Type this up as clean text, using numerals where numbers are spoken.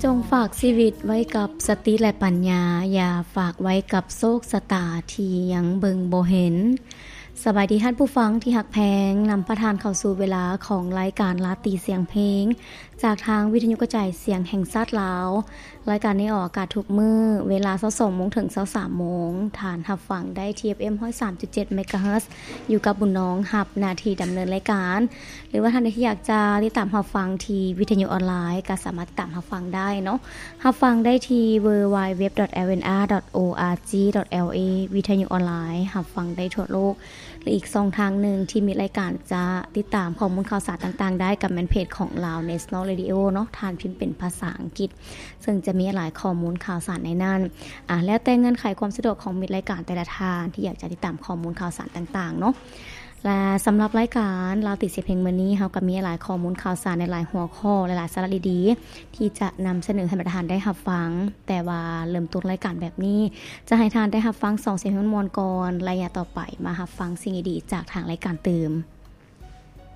จงฝากชีวิตไว้กับสติและปัญญาอย่าฝากไว้กับโชคชะตาที่ยังเบิ่งบ่เห็นสบายดีท่านผู้ฟังที่หักแพงนำประทานเข้าสู่เวลาของรายการลาตรีเสียงเพลงจากทางวิทยุกระจายเสียงแห่งชาติลาวรายการนี้ออกอากาศทุกมื้อเวลา 22:00 นถึง 23:00 นทานรับฟังได้ TFM 103.7 เมกะเฮิรตซ์อยู่กับบุญน้องรับหน้าที่ดำเนินรายการหรือว่าท่านที่อยากจะติดตามรับฟังที่วิทยุออนไลน์ก็สามารถติดตามรับฟังได้เนาะรับฟังได้ที่ www.lnr.org.la วิทยุออนไลน์รับฟังได้ทั่วโลกหรืออีกช่องทางหนึ่งที่มีรายการจะติดตามข้อมูลข่าวสารต่างๆได้กับแมนเพจของลาว National Radio เนาะทานพิมพ์เป็นภาษาอังกฤษซึ่งจะมีหลายข้อมูลข่าวสารในนั้นแล้วแต่เงื่อนไขความสะดวกของมิตรรายการแต่ละทานที่อยากจะติดตามข้อมูลข่าวสารต่างๆเนาะและสำหรับรายการลาวติดเสียงเพลงมื้อนี้เฮาก็มีหลายข้อมูลข่าวสารในหลายหัวข้อหลายๆสาระดีๆที่จะนำเสนอให้ท่านได้รับฟังแต่ว่าเริ่มต้นรายการแบบนี้จะให้ท่านได้รับฟัง2เสียงม่วนๆก่อนระยะต่อไปมารับฟังสิ่งดีๆจากทางรายการเติม